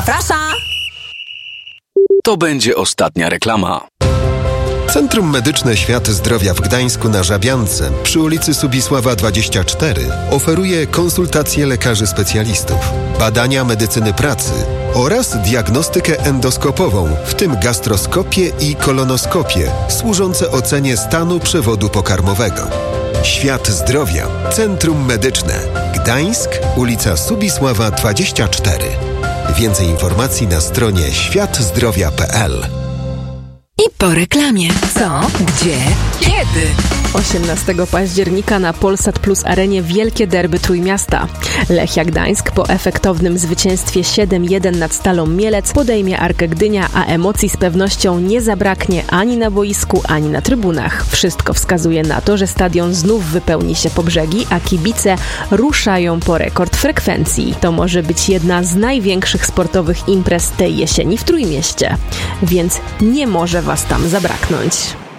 Zapraszam! To będzie ostatnia reklama. Centrum Medyczne Świat Zdrowia w Gdańsku na Żabiance przy ulicy Subisława 24 oferuje konsultacje lekarzy specjalistów, badania medycyny pracy oraz diagnostykę endoskopową, w tym gastroskopię i kolonoskopię, służące ocenie stanu przewodu pokarmowego. Świat Zdrowia. Centrum Medyczne. Gdańsk, ulica Subisława 24. Więcej informacji na stronie światzdrowia.pl. I po reklamie. Co? Gdzie? Kiedy? 18 października na Polsat Plus Arenie wielkie derby Trójmiasta. Lechia Gdańsk po efektownym zwycięstwie 7-1 nad Stalą Mielec podejmie Arkę Gdynia, a emocji z pewnością nie zabraknie ani na boisku, ani na trybunach. Wszystko wskazuje na to, że stadion znów wypełni się po brzegi, a kibice ruszają po rekord frekwencji. To może być jedna z największych sportowych imprez tej jesieni w Trójmieście. Więc nie może Was tam zabraknąć.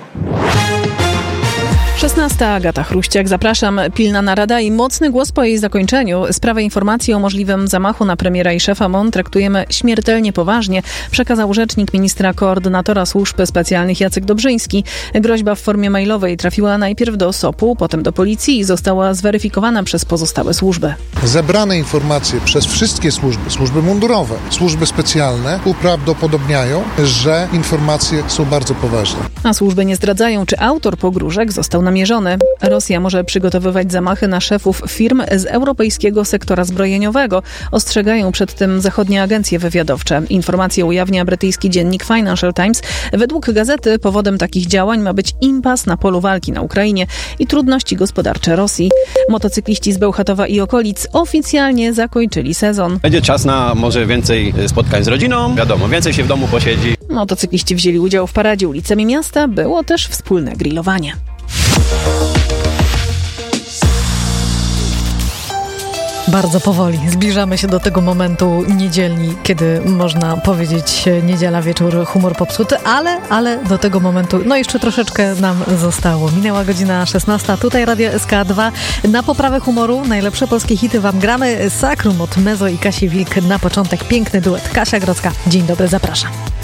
16. Agata Chruściak. Zapraszam. Pilna narada i mocny głos po jej zakończeniu. Sprawę informacji o możliwym zamachu na premiera i szefa MON traktujemy śmiertelnie poważnie, przekazał rzecznik ministra koordynatora służb specjalnych Jacek Dobrzyński. Groźba w formie mailowej trafiła najpierw do SOP-u, potem do policji i została zweryfikowana przez pozostałe służby. Zebrane informacje przez wszystkie służby mundurowe, służby specjalne uprawdopodobniają, że informacje są bardzo poważne. A służby nie zdradzają, czy autor pogróżek został namierzony. Rosja może przygotowywać zamachy na szefów firm z europejskiego sektora zbrojeniowego. Ostrzegają przed tym zachodnie agencje wywiadowcze. Informacje ujawnia brytyjski dziennik Financial Times. Według gazety powodem takich działań ma być impas na polu walki na Ukrainie i trudności gospodarcze Rosji. Motocykliści z Bełchatowa i okolic oficjalnie zakończyli sezon. Będzie czas na może więcej spotkań z rodziną. Wiadomo, więcej się w domu posiedzi. Motocykliści wzięli udział w paradzie ulicami miasta. Było też wspólne grillowanie. Bardzo powoli zbliżamy się do tego momentu niedzielni, kiedy można powiedzieć niedziela, wieczór, humor popsuty, ale do tego momentu, no jeszcze troszeczkę nam zostało. Minęła godzina 16, tutaj Radio SK2. Na poprawę humoru najlepsze polskie hity wam gramy. Sakrum od Mezo i Kasi Wilk na początek. Piękny duet. Kasia Grodzka. Dzień dobry, zapraszam.